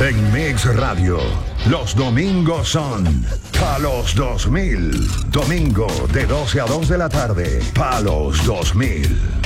En Mix Radio, los domingos son Palos 2000. Domingo de 12 a 2 de la tarde. Palos 2000.